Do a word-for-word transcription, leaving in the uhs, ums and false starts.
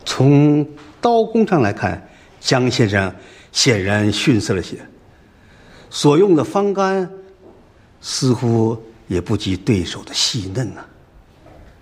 从刀工上来看，江先生显然逊色了些，所用的方杆似乎也不及对手的细嫩呢、啊。